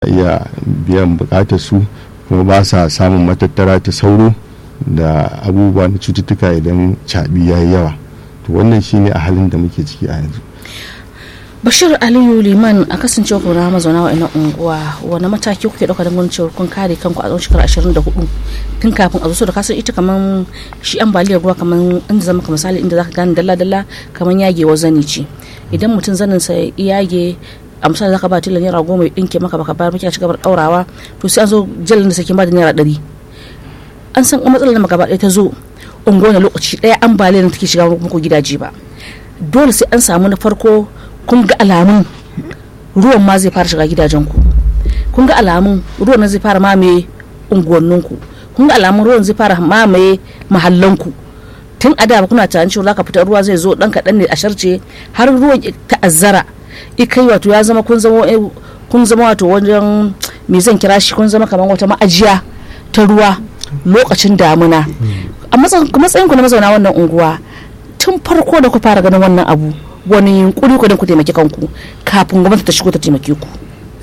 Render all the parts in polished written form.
iya biyan bukatar su kuma ba sa samun matattara ta sauro da abubuwa na cututtuka idan caɓi ya yi yawa. To wannan shine a halin da muke ciki a yanzu. Bashir Aliyu Liman, a kasancewa ku na mazauna wa'annan unguwa, wani mataki kuke ɗauka don ganin cewa kun kare kanku a tsawon shekara 24 tun kafin a zo da kasan ita kaman shi ambaliyar ruwa kaman inda zama ka misali inda zaka gane dalla kaman yagewa zani ce. Idan mutum zanin sa yage a misali zaka ba tilan naira 10 ya dinke maka baka bayar miki a cigaba daurawa, to sai an zo jalin da sakin ba da naira 100. An san matsalar da gaba ɗaya ta zo unguwa na lokaci ɗaya ambaliyar take shiga muku gidaje ba. Dole sai an samu na farko kun ga alamun ruwan ma zai fara shiga gidajenku, kun ga alamun ruwan nan zai fara mamaye unguwanninku, kun ga alamun ruwan zai fara mamaye mahallanku. Tun a da kuna tunanin cewa zaka fita ruwa zai zo dan kaɗan ne a sharce, har ruwan ta'azzara ikai wato ya zama kun zama wato wajen me zan kira shi, kun zama kamar wata ma'ajiya ta ruwa lokacin damuna. A matsayin ku na mazauna wannan unguwa, tun farko da ku fara ganin wannan abu, wani yunkuri ku don ku taimaki kanku kafin gwamnati ta shigo ta taimake ku?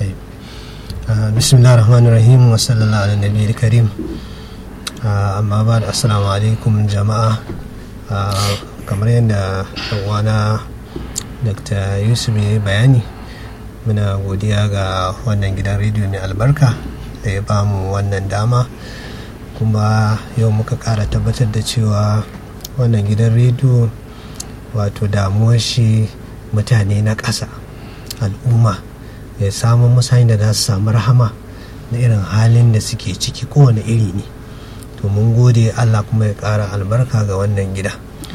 Bismillahir Rahmanir Rahim wa sallallahu ala nabiyil karim. Amma ba da assalamu alaikum jama'a. Kamar yadda ɗan'uwana Dr. Yusuf ya yi bayani, muna godiya ga wannan gidan rediyo mai albarka da ya bamu wannan dama, kuma yau muka ƙara tabbatar da cewa wannan gidan rediyo wato damuwar shi mutane na ƙasa, al'umma, ya samu musayin da za su samu rahama na irin halin da suke ciki kowane iri ne. To mun gode Allah kuma ya ƙara albarka ga wannan gida.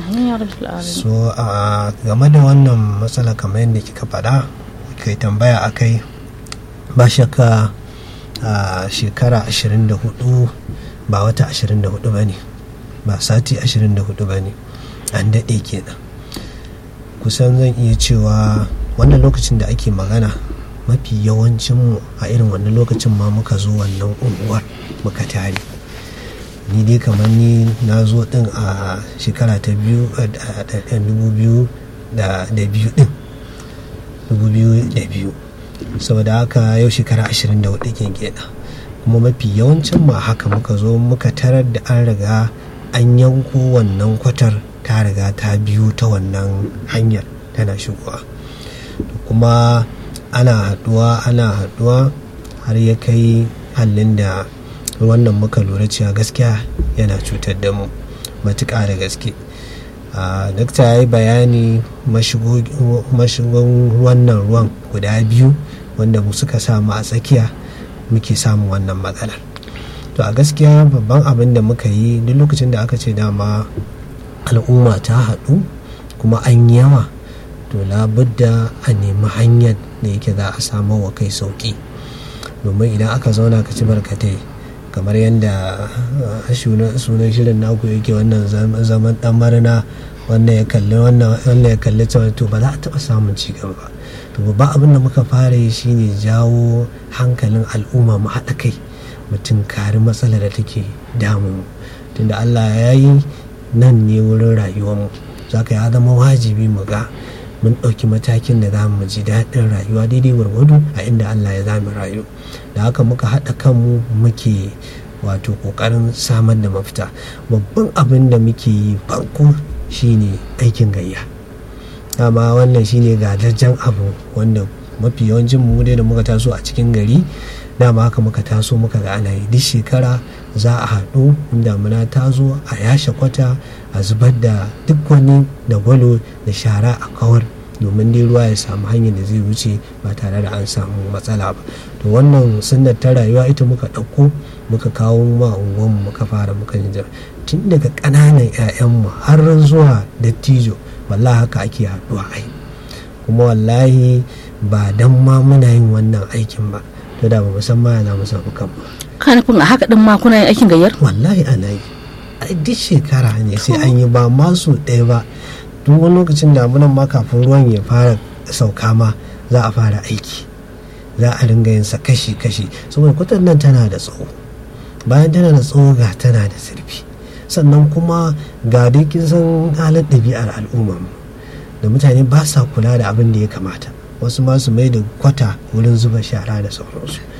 So game da wannan matsala kamar yadda kika faɗa kai tambaya akai, ba shakka shekara 24 ba wata 24 ba ne, ba sati 24 ba ne, an daɗe kenan. Kusan zan iya cewa wannan lokacin da ake magana, mafi yawancinmu a irin wannan lokacin ma muka zo wannan unguwar muka tare. Ni dai kamar ni na zo din a shekara ta 2002 saboda haka yau shekara 24 kenan. Kuma mafi yawancin ma haka muka zo muka tarar da an riga an yanko wannan kwatar, ta riga ta biyu ta wannan hanyar tana shigowa, kuma ana haduwa har ya kai halin da wannan muka lura cewa gaskiya yana cutar da mu matuƙa da gaske. Dakta ya yi bayani mashigon wannan ruwan guda biyu wanda mu suka samu a tsakiya muke samun wannan matsalar. To a gaskiya babban abin da muka yi duk lokacin da aka ce dama al'umma ta haɗu kuma an yawa, to labudda a nemi hanyar da yake za a samu wa kai sauƙi. Domin idan aka zauna ka ci barkatai kamar yadda sunan shirin naku yake, wannan zaman dan marina, wannan ya kalli cewa, to ba za a taɓa samun cigaba ba. To babban abin da muka fara yi shine jawo hankalin al'umma mu haɗa kai, mutum kari matsalar da take damu, tunda Allah ya yi nan ne wurin rayuwarmu. Za ka ya zama wajibi mu ga mun ɗauki matakin da za mu ji daɗin rayuwa daidai gwargwado a inda Allah ya za mu rayu. Da haka muka haɗa kanmu muke wato ƙoƙarin samar da mafita. Babban abin da muke yi farko shine aikin gayya. Dama wannan shine gadajen abu wanda mafi yawancin mu dai da muka taso a cikin gari, dama haka muka taso muka ga ana yi. Duk shekara za a haɗu, damuna ta zo a yashe kwata, a zubar da duk wani da gwalo da shara a kawar, domin dai ruwa ya samu hanyar da zai wuce ba tare da an samu matsala ba. To wannan sunnar ta rayuwa ita muka ɗauko muka kawo ma unguwanmu, muka fara muka yi tun daga ƙananan 'ya'yanmu har zuwa dattijo. Wallahi haka ake haɗuwa ai, kuma wallahi ba dan ma muna yin wannan aikin ba to da ba musamman yana musa bukan ba. Ka nufin a haka din ma kuna yin aikin gayyar? Wallahi ana yi duk shekara ne sai an yi, ba masu ɗaya ba. Duk wani lokacin damunan ma kafin ruwan ya fara sauka ma za a fara aiki, za a ringa yin sa kashi-kashi, saboda kwatar nan tana da tsawo, bayan tana da tsawo ga tana da zurfi, sannan kuma ga dai kin san halin ɗabi'ar al'ummar mu da mutane ba sa kula da abin da ya kamata. Wasu ma su mai da kwata wurin zuba shara da sauransu.